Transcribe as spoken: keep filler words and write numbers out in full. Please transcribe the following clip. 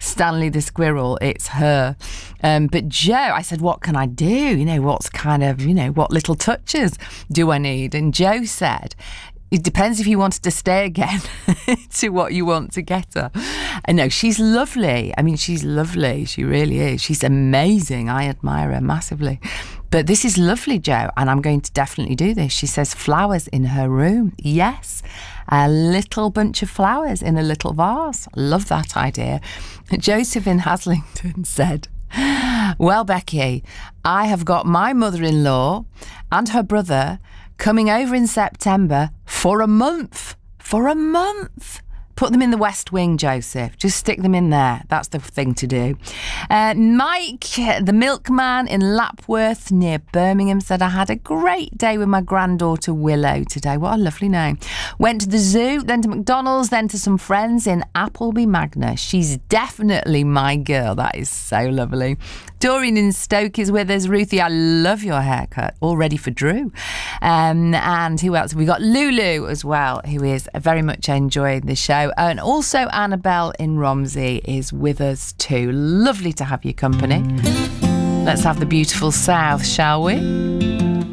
Stanley the squirrel, it's her. Um, but Joe, I said, what can I do? You know, what's kind of, you know, what little touches do I need? And Joe said, it depends if you wanted to stay again to what you want to get her. I know, she's lovely. I mean, she's lovely. She really is. She's amazing. I admire her massively. But this is lovely, Joe, and I'm going to definitely do this. She says flowers in her room. Yes, a little bunch of flowers in a little vase. Love that idea. Joseph in Haslington said, well, Becky, I have got my mother-in-law and her brother coming over in September for a month. For a month. Put them in the West Wing, Joseph. Just stick them in there. That's the thing to do. Uh, Mike, the milkman in Lapworth near Birmingham, said, I had a great day with my granddaughter Willow today. What a lovely name. Went to the zoo, then to McDonald's, then to some friends in Appleby Magna. She's definitely my girl. That is so lovely. Doreen in Stoke is with us. Ruthie, I love your haircut. All ready for Drew. Um, and who else? We got Lulu as well, who is very much enjoying the show. And also Annabelle in Romsey is with us too. Lovely to have your company. Let's have the beautiful South, shall we?